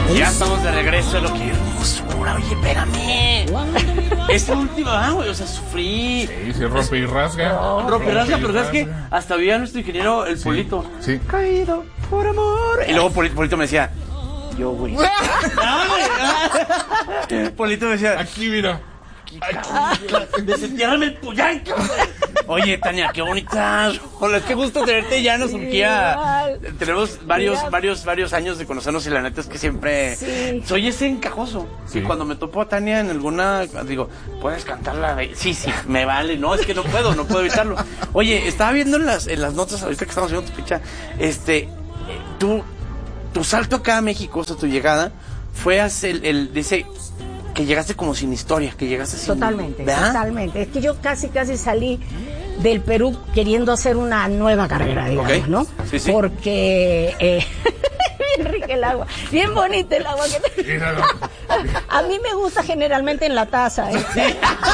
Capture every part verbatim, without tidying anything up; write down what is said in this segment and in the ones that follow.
Ya estamos de regreso, lo que hermosura, oye, espérame. Esta última, ah, güey, o sea, sufrí. Sí, sí, rompe y rasga. No, rompe y rasga, pero ¿sabes qué? Hasta había nuestro ingeniero, el sí, Polito. Sí. Caído por amor. Y luego Polito, Polito me decía, yo, güey. Polito me decía, aquí, mira. Desentiérrame el puyay. Oye, Tania, qué bonita. Hola, qué gusto tenerte ya en Surquía. Tenemos varios, Mira. varios, varios años de conocernos y la neta es que siempre sí. soy ese encajoso. Sí. Y cuando me topo a Tania en alguna, digo, ¿puedes cantarla? Sí, sí, me vale. No, es que no puedo, no puedo evitarlo. Oye, estaba viendo en las, en las notas ahorita que estamos haciendo tu ficha, este, tú, tu salto acá a México, o sea, tu llegada, fue hacia el, el dice, que llegaste como sin historia, que llegaste sin... Totalmente, ¿verdad? Totalmente. Es que yo casi, casi salí del Perú queriendo hacer una nueva carrera, digamos, okay. ¿no? Sí, sí. Porque... Eh, bien rica el agua, bien bonita el agua que te... A mí me gusta generalmente en la taza, ¿eh? Sí.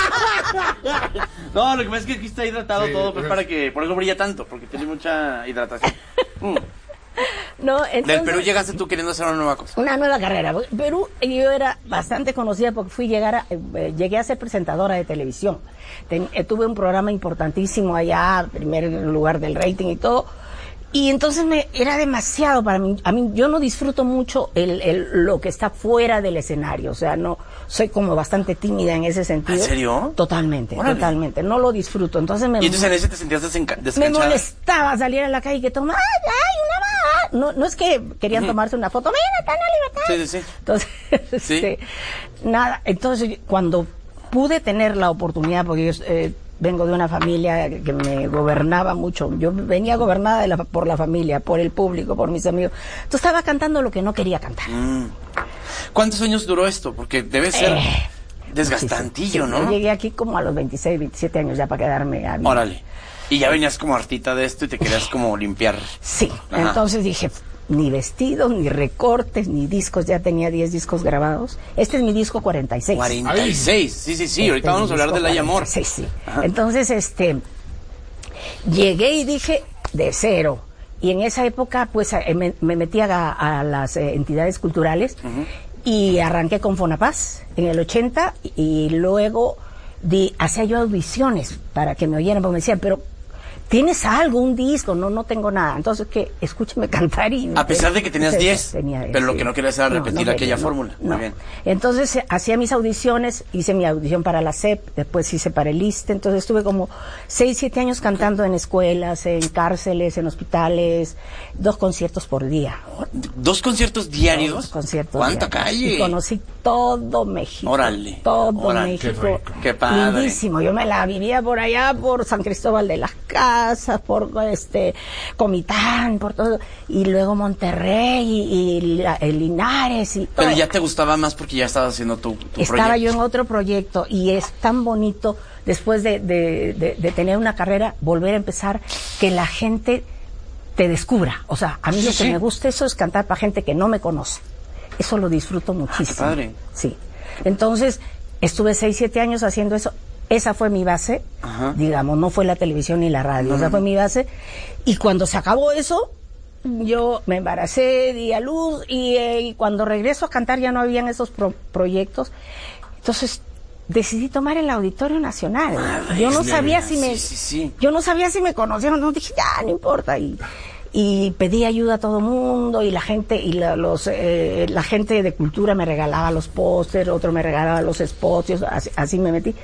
No, lo que pasa es que aquí está hidratado sí, todo, pues para que... Por eso brilla tanto, porque tiene mucha hidratación. Mm. No, entonces, del Perú llegaste tú queriendo hacer una nueva cosa. Una nueva carrera. Perú, yo era bastante conocida porque fui llegar a, eh, llegué a ser presentadora de televisión. Ten, eh, tuve un programa importantísimo allá, primer lugar del rating y todo. Y entonces me era demasiado para mí. A mí yo no disfruto mucho el, el lo que está fuera del escenario. O sea, no soy como bastante tímida en ese sentido. ¿En serio? Totalmente, Órale. totalmente. No lo disfruto. Entonces me. ¿Y entonces en ese te sentías descanchada? Me molestaba salir a la calle y que toma, ay, ay, una más. No, no es que querían uh-huh. tomarse una foto. Mira, tan libertad. Sí, sí, sí. Entonces, ¿Sí? este, nada. Entonces cuando pude tener la oportunidad, porque yo eh, vengo de una familia que me gobernaba mucho. Yo venía gobernada de la, por la familia, por el público, por mis amigos. Entonces estaba cantando lo que no quería cantar. Mm. ¿Cuántos años duró esto? Porque debe ser eh, desgastantillo, sí, sí, sí. ¿no? Yo llegué aquí como a los veintiséis, veintisiete años ya para quedarme a mí. Órale. Y ya venías como hartita de esto y te querías como limpiar. Sí. Ajá. Entonces dije, ni vestidos, ni recortes, ni discos. Ya tenía diez discos grabados. Este es mi disco cuarenta y seis. cuarenta y seis, sí, sí, sí. Este ahorita vamos a hablar del Ay Amor. Sí, sí. Ajá. Entonces, este, llegué y dije, de cero. Y en esa época, pues, me, me metí a, a las eh, entidades culturales uh-huh. y arranqué con Fonapaz en el ochenta y luego di, hacía yo audiciones para que me oyeran, porque me decían, pero ¿tienes algo, un disco? No, no tengo nada. Entonces, que escúcheme cantar y... A pesar de que tenías diez, pero lo que no querías era repetir no, no aquella no, fórmula. No. Muy bien. Entonces, hacía mis audiciones, hice mi audición para la S E P, después hice para el ISSSTE, entonces estuve como seis, siete años cantando en escuelas, en cárceles, en hospitales, dos conciertos por día. ¿Dos conciertos diarios? Dos conciertos ¿Cuánta diarios. calle? Y conocí todo México. Órale. Todo Órale. México. Qué, Qué padre. Lindísimo. Yo me la vivía por allá, por San Cristóbal de las Casas, por este Comitán, por todo, y luego Monterrey y, y la, el Linares y todo. Pero ya te gustaba más porque ya estabas haciendo tu, tu Estaba proyecto. yo en otro proyecto y es tan bonito después de, de, de, de tener una carrera volver a empezar, que la gente te descubra. O sea, a mí sí, lo que sí. me gusta eso es cantar para gente que no me conoce. Eso lo disfruto muchísimo. Ah, qué padre. Sí. Entonces, estuve seis, siete años haciendo eso. Esa fue mi base, Ajá. digamos, no fue la televisión ni la radio, no. esa fue mi base. Y cuando se acabó eso, yo me embaracé, di a luz, y, eh, y cuando regreso a cantar ya no habían esos pro- proyectos. Entonces decidí tomar el Auditorio Nacional. Madre, yo no sabía si me, sí, sí, sí. yo no sabía si me conocían, no dije, ya, no importa. Y, y pedí ayuda a todo mundo, y la gente, y la, los, eh, la gente de cultura me regalaba los pósters, otro me regalaba los spots, así, así me metí.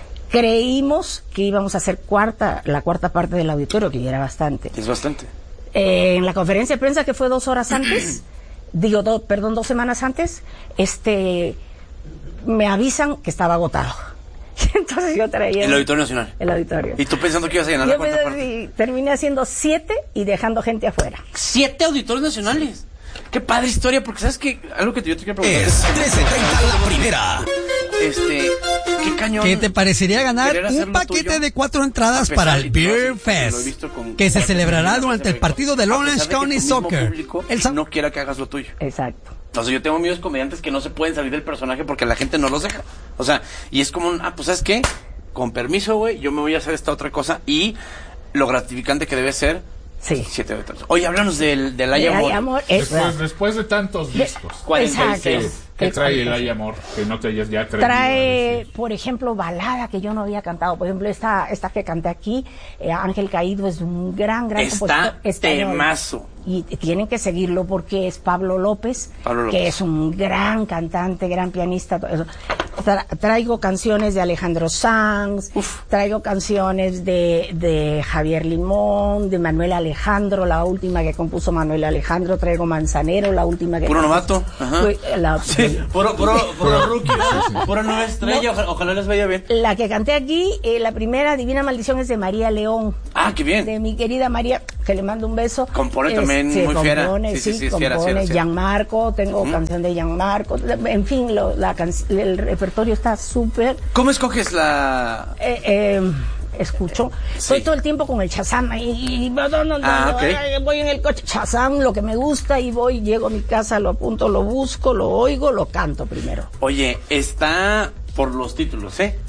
Creímos que íbamos a hacer cuarta, la cuarta parte del auditorio, que ya era bastante. Es bastante. Eh, en la conferencia de prensa, que fue dos horas antes, digo, do, perdón, dos semanas antes, este, me avisan que estaba agotado. Entonces yo traía... El Auditorio Nacional. El auditorio. ¿Y tú pensando que ibas a llenar yo la cuarta parte? Terminé haciendo siete y dejando gente afuera. ¿Siete auditorios nacionales? Qué padre historia, porque sabes que algo que yo te quiero preguntar es trece treinta la primera. Este, qué cañón. ¿Qué te parecería ganar un paquete tuyo? de cuatro entradas para el Beer Fest, con, que se celebrará durante el partido del Orange County Soccer? El no quiera que hagas lo tuyo. Exacto. Entonces yo tengo amigos comediantes que no se pueden salir del personaje porque la gente no los deja. O sea, y es como un, ah, pues ¿sabes qué? Con permiso, güey, yo me voy a hacer esta otra cosa. Y lo gratificante que debe ser Sí. Siete de otros. Oye, háblanos del, del Hay Amor. Amor después, después de tantos discos. cuarenta y seis. ¿Qué trae el Hay Amor? Que no te hayas ya atrevido Trae, por ejemplo, balada que yo no había cantado. Por ejemplo, esta, esta que canté aquí, eh, Ángel Caído, es un gran, gran Está compositor español. temazo. Y tienen que seguirlo porque es Pablo López, Pablo López, que es un gran cantante, gran pianista. Tra traigo canciones de Alejandro Sanz, Uf. traigo canciones de, de Javier Limón, de Manuel Alejandro, la última que compuso Manuel Alejandro, traigo Manzanero, la última que Puro compuso, novato. Ajá. La, sí, puro, puro, puro rookie, pura nueva estrella, no, ojalá, ojalá les vaya bien. La que canté aquí, eh, la primera, Divina Maldición, es de María León. Ah, qué bien. De mi querida María, que le mando un beso. Compone también muy compone, fiera. Sí, sí, sí, sí, compone, fiera, fiera, Gianmarco, tengo uh-huh. canción de Gianmarco, en fin, lo, la el repertorio está súper. ¿Cómo escoges la...? Eh, eh, escucho, sí. Estoy todo el tiempo con el Shazam y, y no, no, no, ah, okay. voy en el coche, Shazam, lo que me gusta y voy, llego a mi casa, lo apunto, lo busco, lo oigo, lo canto primero. Oye, está por los títulos, ¿eh?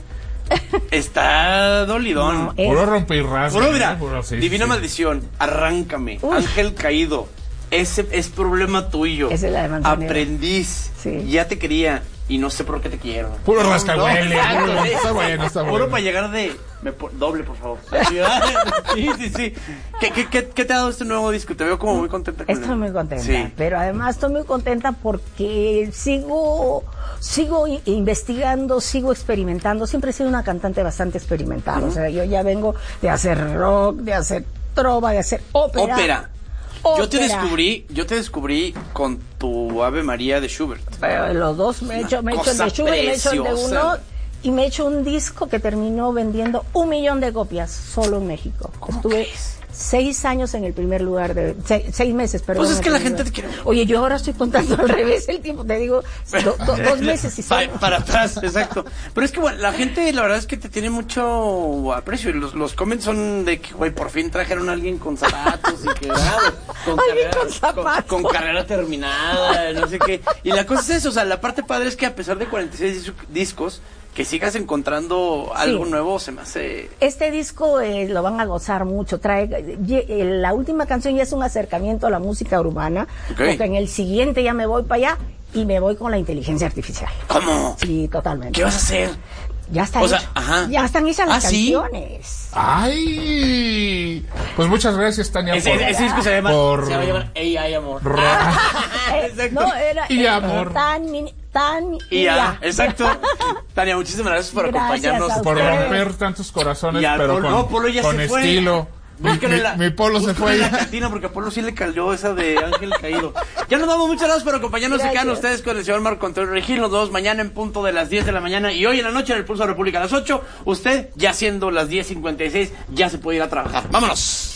Está dolidón. No, es... Puro rompirras. Puro, mira, puro, sí, Divina sí. Maldición, Arráncame, Uf. Ángel Caído, ese es problema tuyo. Esa es la de Manzanero. Aprendiz, sí. Ya te quería y no sé por qué te quiero. Puro no, rascahuele. No, no, está bueno, está bueno. Puro para llegar de... Me po doble, por favor. Sí, sí, sí. ¿Qué, qué, qué, ¿Qué te ha dado este nuevo disco? Te veo como muy contenta con Estoy él. muy contenta, sí. Pero además estoy muy contenta porque sigo sigo investigando, sigo experimentando. Siempre he sido una cantante bastante experimentada. Uh-huh. O sea, yo ya vengo de hacer rock, de hacer trova, de hacer ópera. Ópera. Yo te descubrí, yo te descubrí con tu Ave María de Schubert. Pero los dos me he hecho, me he hecho el de Schubert y me he hecho el de uno. Y me he hecho un disco que terminó vendiendo un millón de copias solo en México. Estuve seis años en el primer lugar de... Seis, seis meses, perdón. Pues es que la gente te quiere... Oye, yo ahora estoy contando al revés el tiempo. Te digo, do, do, dos meses y para, para atrás, exacto. Pero es que, bueno, la gente, la verdad es que te tiene mucho aprecio. Y los, los comments son de que, güey, por fin trajeron a alguien con zapatos y que... Ah, con, carrera, con, zapatos. Con, con carrera terminada, no sé qué. Y la cosa es eso, o sea, la parte padre es que a pesar de cuarenta y seis discos... que sigas encontrando algo sí. nuevo, se me hace... Este disco eh, lo van a gozar mucho. Trae eh, la última canción ya es un acercamiento a la música urbana, okay. Porque en el siguiente ya me voy para allá y me voy con la inteligencia artificial. ¿Cómo? Sí, totalmente. ¿Qué vas a hacer? Ya está o hecho. Sea, ajá. Ya están hechas las ¿Ah, canciones. ¿Sí? ¡Ay! Pues muchas gracias, Tania. Ese, por, ese disco se llama, por... se va a llamar Ey, Amor. Exacto. No, era... Y amor. Tan, tan y ya. Exacto. Tania, muchísimas gracias por gracias acompañarnos. Por romper tantos corazones, ya, pero Polo, con, no, Polo ya con se estilo. Fue. Mi, mi, la, mi Polo se fue. La cantina porque a Polo sí le cayó esa de Ángel Caído. Ya nos damos, muchas gracias por acompañarnos. Se quedan ustedes con el señor Marco Antonio Regil. Nos vemos mañana en punto de las diez de la mañana y hoy en la noche en el Pulso República a las ocho. Usted, ya siendo las diez cincuenta y seis, ya se puede ir a trabajar. ¡Vámonos!